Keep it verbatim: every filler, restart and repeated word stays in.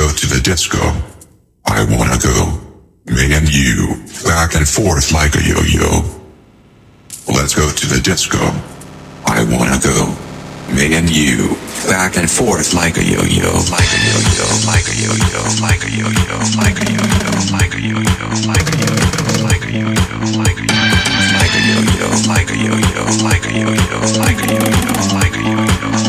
go to the disco. I wanna go. Me and you, back and forth like a yo-yo. Let's go to the disco. I wanna go. Me and you, back and forth like a yo-yo, like a yo-yo, like a yo-yo, like a yo-yo, like a yo-yo, like a yo-yo, like a yo-yo, like a yo-yo, like a yo-yo, like a yo-yo, like a yo-yo, like a yo-yo, like a yo-yo, like a yo-yo.